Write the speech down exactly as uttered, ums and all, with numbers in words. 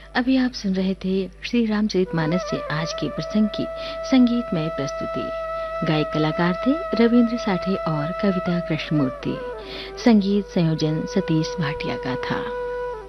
अभी आप सुन रहे थे श्री रामचरितमानस से आज के प्रसंग की संगीतमय प्रस्तुति। गायक कलाकार थे रविंद्र साठे और कविता कृष्णमूर्ति। संगीत संयोजन सतीश भाटिया का था।